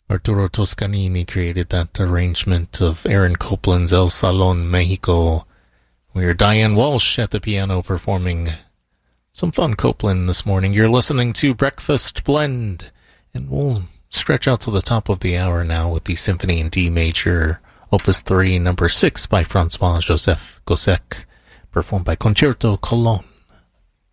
Arturo Toscanini created that arrangement of Aaron Copland's El Salón Mexico. We hear Diane Walsh at the piano performing some fun Copland this morning. You're listening to Breakfast Blend, and we'll stretch out to the top of the hour now with the Symphony in D Major, Opus 3, number 6 by Francois Joseph Gossec, performed by Concerto Cologne.